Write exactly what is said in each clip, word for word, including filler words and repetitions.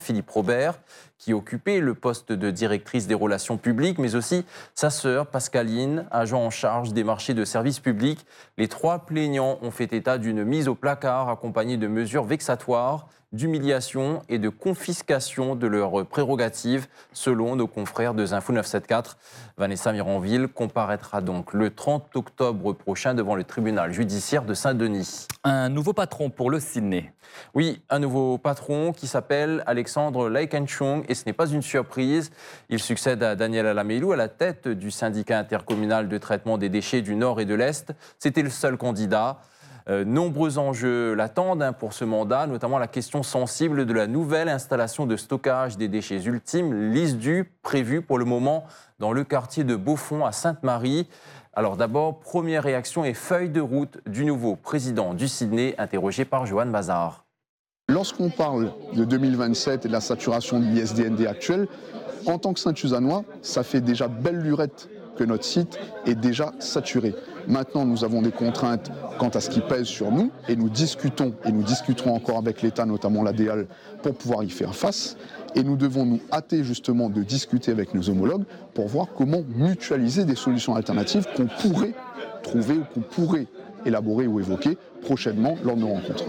Philippe Robert, qui occupait le poste de directrice des relations publiques, mais aussi sa sœur Pascaline, agent en charge des marchés de services publics. Les trois plaignants ont fait état d'une mise au placard accompagnée de mesures vexatoires, d'humiliation et de confiscation de leurs prérogatives, selon nos confrères de Zinfo neuf cent soixante-quatorze. Vanessa Miranville comparaîtra donc le trente octobre prochain devant le tribunal judiciaire de Saint-Denis. Un nouveau patron pour le Sydney. Oui, un nouveau patron qui s'appelle Alexandre Laikenchung, et ce n'est pas une surprise. Il succède à Daniel Alameilou à la tête du syndicat intercommunal de traitement des déchets du Nord et de l'Est. C'était le seul candidat. Euh, nombreux enjeux l'attendent hein, pour ce mandat, notamment la question sensible de la nouvelle installation de stockage des déchets ultimes, l'ISDU, prévue pour le moment dans le quartier de Beaufort à Sainte-Marie. Alors d'abord, première réaction et feuille de route du nouveau président du Sydney, interrogé par Johan Bazar. Lorsqu'on parle de deux mille vingt-sept et de la saturation de l'I S D N D actuelle, en tant que Saint-Usanois, ça fait déjà belle lurette que notre site est déjà saturé. Maintenant, nous avons des contraintes quant à ce qui pèse sur nous et nous discutons, et nous discuterons encore avec l'État, notamment l'A D A L, pour pouvoir y faire face. Et nous devons nous hâter justement de discuter avec nos homologues pour voir comment mutualiser des solutions alternatives qu'on pourrait trouver ou qu'on pourrait élaborer ou évoquer prochainement lors de nos rencontres.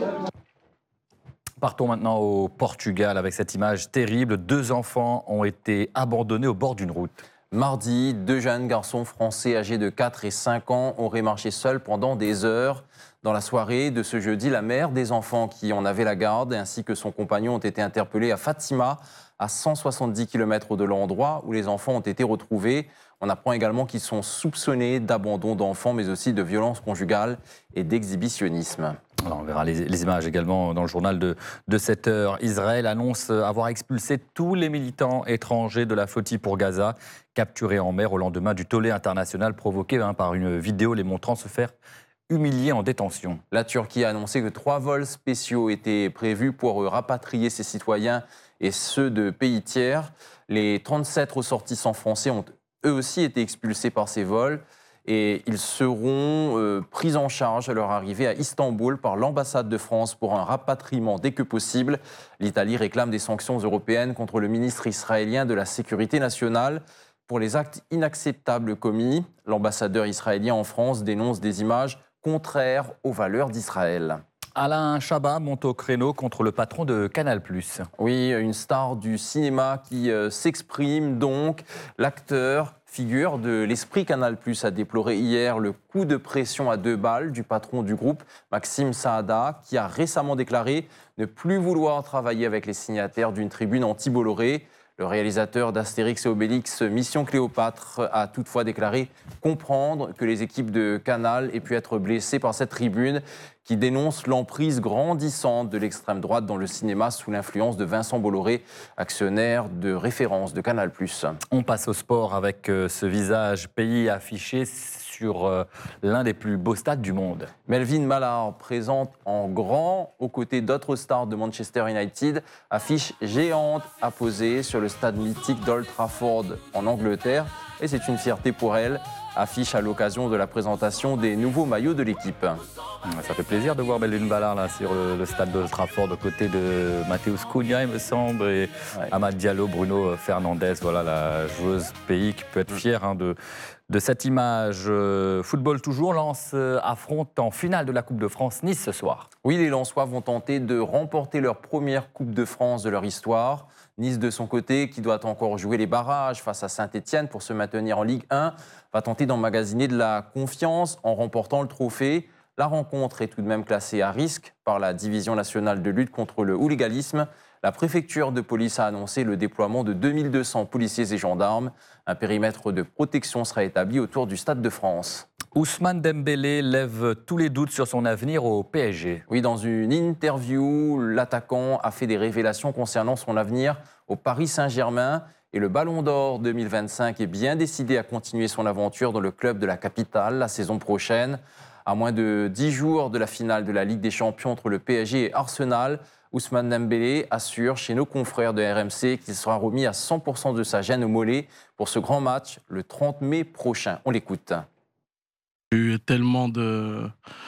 Partons maintenant au Portugal avec cette image terrible. Deux enfants ont été abandonnés au bord d'une route. Mardi, deux jeunes garçons français âgés de quatre et cinq ans auraient marché seuls pendant des heures. Dans la soirée de ce jeudi, la mère des enfants qui en avait la garde ainsi que son compagnon ont été interpellés à Fatima, à cent soixante-dix kilomètres de l'endroit où les enfants ont été retrouvés. On apprend également qu'ils sont soupçonnés d'abandon d'enfants, mais aussi de violences conjugales et d'exhibitionnisme. Alors on verra les, les images également dans le journal de, de sept heures. Israël annonce avoir expulsé tous les militants étrangers de la flottille pour Gaza, capturés en mer au lendemain du tollé international provoqué hein, par une vidéo les montrant se faire humiliés en détention. La Turquie a annoncé que trois vols spéciaux étaient prévus pour rapatrier ses citoyens et ceux de pays tiers. Les trente-sept ressortissants français ont eux aussi été expulsés par ces vols et ils seront euh, pris en charge à leur arrivée à Istanbul par l'ambassade de France pour un rapatriement dès que possible. L'Italie réclame des sanctions européennes contre le ministre israélien de la Sécurité nationale pour les actes inacceptables commis. L'ambassadeur israélien en France dénonce des images contraires aux valeurs d'Israël. Alain Chabat monte au créneau contre le patron de Canal plus. Oui, une star du cinéma qui euh, s'exprime donc. L'acteur, figure de l'esprit Canal plus, a déploré hier le coup de pression à deux balles du patron du groupe, Maxime Saada, qui a récemment déclaré ne plus vouloir travailler avec les signataires d'une tribune anti-Bolloré. Le réalisateur d'Astérix et Obélix, Mission Cléopâtre, a toutefois déclaré comprendre que les équipes de Canal aient pu être blessées par cette tribune qui dénonce l'emprise grandissante de l'extrême droite dans le cinéma sous l'influence de Vincent Bolloré, actionnaire de référence de Canal plus. On passe au sport avec ce visage pays affiché sur l'un des plus beaux stades du monde. Melvin Mallard présente en grand, aux côtés d'autres stars de Manchester United, affiche géante à poser sur le stade mythique d'Old Trafford en Angleterre. Et c'est une fierté pour elle, affiche à l'occasion de la présentation des nouveaux maillots de l'équipe. Ça fait plaisir de voir Melvin Mallard là, sur le, le stade d'Old Trafford, aux côtés de Mateusz Cunha, il me semble, et ouais. Amad Diallo, Bruno Fernandes, voilà la joueuse pays qui peut être fière hein, de, de cette image. Euh, football toujours, Lens euh, affronte en finale de la Coupe de France Nice ce soir. Oui, les Lensois vont tenter de remporter leur première Coupe de France de leur histoire. Nice, de son côté, qui doit encore jouer les barrages face à Saint-Etienne pour se maintenir en Ligue un, va tenter d'emmagasiner de la confiance en remportant le trophée. La rencontre est tout de même classée à risque par la Division nationale de lutte contre le hooliganisme. La préfecture de police a annoncé le déploiement de deux mille deux cents policiers et gendarmes. Un périmètre de protection sera établi autour du Stade de France. Ousmane Dembélé lève tous les doutes sur son avenir au P S G. Oui, dans une interview, l'attaquant a fait des révélations concernant son avenir au Paris Saint-Germain. Et le Ballon d'Or deux mille vingt-cinq est bien décidé à continuer son aventure dans le club de la capitale la saison prochaine. À moins de dix jours de la finale de la Ligue des Champions entre le P S G et Arsenal, Ousmane Dembélé assure chez nos confrères de R M C qu'il sera remis à cent pour cent de sa gêne au mollet pour ce grand match le trente mai prochain. On l'écoute. J'ai eu tellement de,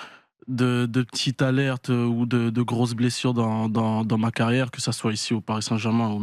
de, de petites alertes ou de, de grosses blessures dans, dans, dans ma carrière, que ce soit ici au Paris Saint-Germain ou